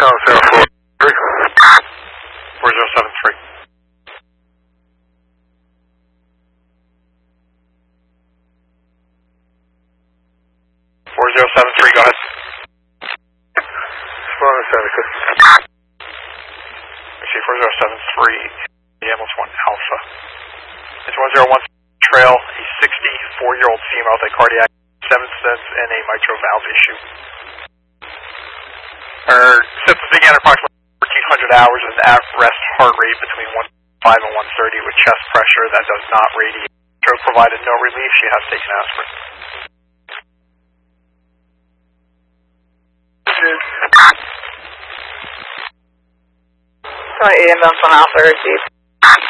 4073. 4073. 4073, go ahead. 4073. Let's see, 4073, ambulance 1 Alpha. It's 101 trail, a 64-year-old female with a cardiac 7 stents and a mitral valve issue. Her symptoms began approximately 1,400 hours with an at-rest heart rate between 105 and 130 with chest pressure that does not radiate. Stroke provided no relief. She has taken aspirin. Ambulance 1 Alpha received.